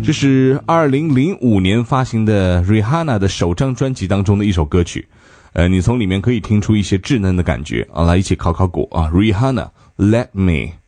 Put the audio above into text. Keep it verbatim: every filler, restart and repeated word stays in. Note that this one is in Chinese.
这是二零零五年发行的 Rihanna 的首张专辑当中的一首歌曲，呃，你从里面可以听出一些稚嫩的感觉啊，来一起考考果啊 ，Rihanna Let Me。